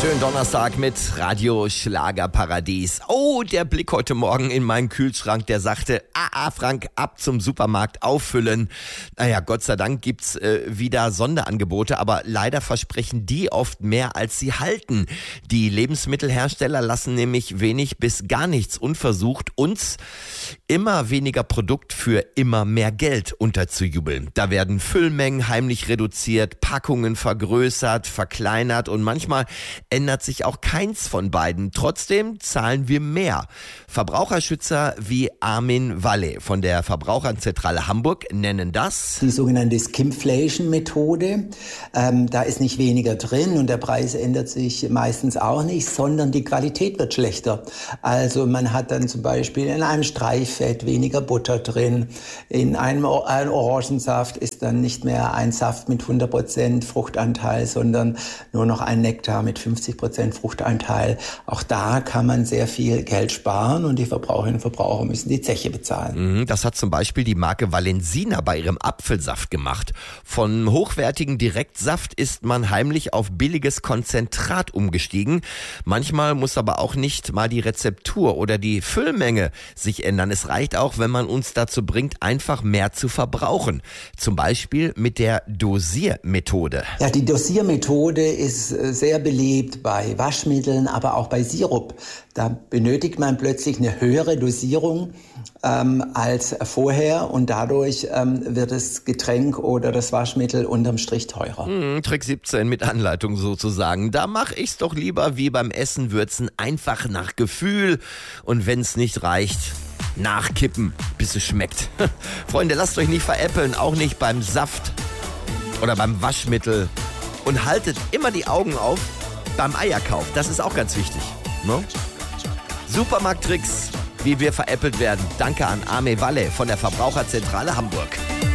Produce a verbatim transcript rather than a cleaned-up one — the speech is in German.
Schönen Donnerstag mit Radio Schlagerparadies. Oh, der Blick heute Morgen in meinen Kühlschrank, der sagte, ah, ah Frank, ab zum Supermarkt auffüllen. Naja, Gott sei Dank gibt's äh, wieder Sonderangebote, aber leider versprechen die oft mehr, als sie halten. Die Lebensmittelhersteller lassen nämlich wenig bis gar nichts unversucht, uns immer weniger Produkt für immer mehr Geld unterzujubeln. Da werden Füllmengen heimlich reduziert, Packungen vergrößert, verkleinert und manchmal ändert sich auch keins von beiden. Trotzdem zahlen wir mehr. Verbraucherschützer wie Armin Walle von der Verbraucherzentrale Hamburg nennen das die sogenannte Skimflation-Methode. Ähm, da ist nicht weniger drin und der Preis ändert sich meistens auch nicht, sondern die Qualität wird schlechter. Also man hat dann zum Beispiel in einem Streichfett weniger Butter drin. In einem, einem Orangensaft ist dann nicht mehr ein Saft mit hundert Prozent Fruchtanteil, sondern nur noch ein Nektar mit fünfzig Prozent Fruchtanteil. Auch da kann man sehr viel Geld sparen und die Verbraucherinnen und Verbraucher müssen die Zeche bezahlen. Das hat zum Beispiel die Marke Valensina bei ihrem Apfelsaft gemacht. Von hochwertigen Direktsaft ist man heimlich auf billiges Konzentrat umgestiegen. Manchmal muss aber auch nicht mal die Rezeptur oder die Füllmenge sich ändern. Es reicht auch, wenn man uns dazu bringt, einfach mehr zu verbrauchen. Zum Beispiel mit der Dosiermethode. Ja, die Dosiermethode ist sehr beliebt bei Waschmitteln, aber auch bei Sirup. Da benötigt man plötzlich eine höhere Dosierung ähm, als vorher und dadurch ähm, wird das Getränk oder das Waschmittel unterm Strich teurer. Hm, Trick siebzehn mit Anleitung sozusagen. Da mache ich's doch lieber wie beim Essen würzen, einfach nach Gefühl und wenn's nicht reicht, nachkippen, bis es schmeckt. Freunde, lasst euch nicht veräppeln, auch nicht beim Saft oder beim Waschmittel. Und haltet immer die Augen auf beim Eierkauf. Das ist auch ganz wichtig. Ne? Supermarkttricks, wie wir veräppelt werden. Danke an Armin Walle von der Verbraucherzentrale Hamburg.